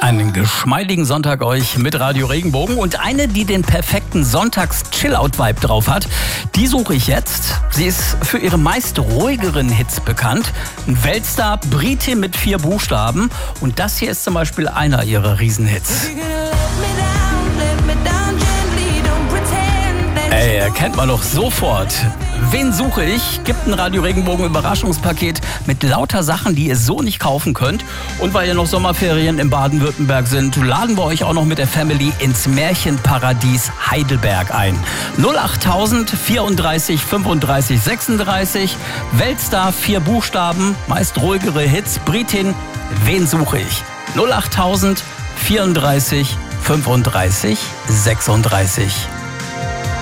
Einen geschmeidigen Sonntag euch mit Radio Regenbogen. Und eine, die den perfekten Sonntags-Chill-Out-Vibe drauf hat, die suche ich jetzt. Sie ist für ihre meist ruhigeren Hits bekannt. Ein Weltstar, Britin mit 4 Buchstaben. Und das hier ist zum Beispiel einer ihrer Riesenhits. Ey, kennt man doch sofort. Wen suche ich? Gibt ein Radio Regenbogen Überraschungspaket mit lauter Sachen, die ihr so nicht kaufen könnt. Und weil ja noch Sommerferien in Baden-Württemberg sind, laden wir euch auch noch mit der Family ins Märchenparadies Heidelberg ein. 08000 34 35 36. Weltstar, 4 Buchstaben, meist ruhigere Hits. Britin, wen suche ich? 08000 34 35 36.